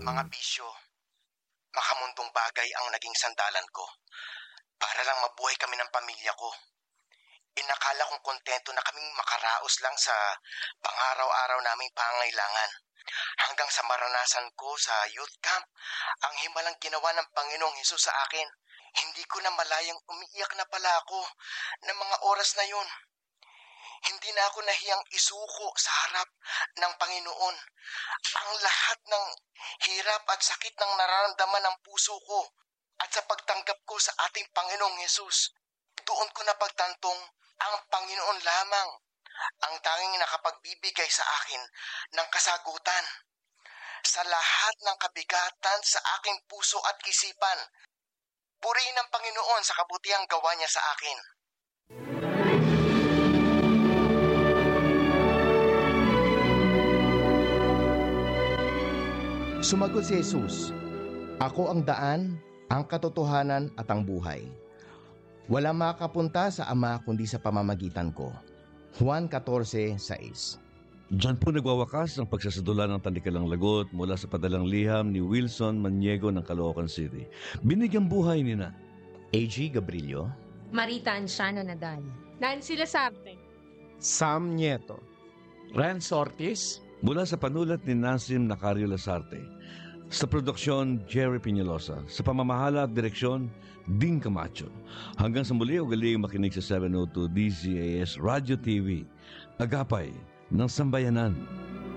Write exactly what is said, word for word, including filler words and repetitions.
Mga bisyo, makamundong bagay ang naging sandalan ko para lang mabuhay kami ng pamilya ko. Inakala kong kontento na kaming makaraos lang sa pang-araw-araw naming pangailangan. Hanggang sa maranasan ko sa youth camp ang himalang ginawa ng Panginoong Hesus sa akin. Hindi ko na malayang umiiyak na pala ako ng mga oras na yun. Hindi na ako nahiyang isuko sa harap ng Panginoon ang lahat ng hirap at sakit ng nararamdaman ng puso ko. At sa pagtanggap ko sa ating Panginoong Hesus, doon ko napagtantong ang Panginoon lamang ang tanging nakapagbibigay sa akin ng kasagutan sa lahat ng kabigatan sa aking puso at isipan. Purihin ang Panginoon sa kabutihang gawa niya sa akin. Sumagot si Jesus, "Ako ang daan, ang katotohanan at ang buhay. Wala makapunta sa Ama kundi sa pamamagitan ko." Juan fourteen six. Diyan po nagwawakas ang pagsasadula ng Tandikalang Lagot mula sa padalang liham ni Wilson Maniego ng Caloocan City. Binigyang buhay ni na A G Gabrilio, Marita Anciano Nadal, Nancy Lasarte, Sam Nieto, Renz Ortiz, mula sa panulat ni Nasim Nacario Lasarte. Sa produksyon, Jerry Piñalosa. Sa pamamahala at direksyon, Ding Camacho. Hanggang sa muli, ugaling makinig sa seven oh two D Z A S Radio T V. Agapay ng Sambayanan.